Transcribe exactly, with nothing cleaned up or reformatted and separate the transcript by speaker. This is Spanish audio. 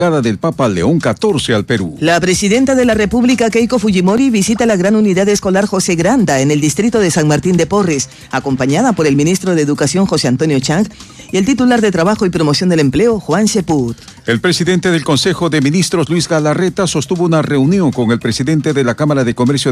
Speaker 1: del Papa León catorce al Perú.
Speaker 2: La presidenta de la República, Keiko Fujimori, visita la Gran Unidad Escolar José Granda en el distrito de San Martín de Porres, acompañada por el ministro de Educación, José Antonio Chang, y el titular de Trabajo y Promoción del Empleo, Juan Sepúlveda.
Speaker 1: El presidente del Consejo de Ministros, Luis Galarreta, sostuvo una reunión con el presidente de la Cámara de Comercio